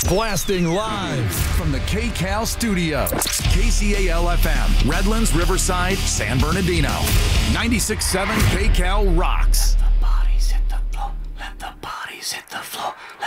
Blasting live from the KCAL studios. KCAL FM, Redlands, Riverside, San Bernardino. 96.7 KCAL rocks. Let the bodies hit the floor. Let the bodies hit the floor.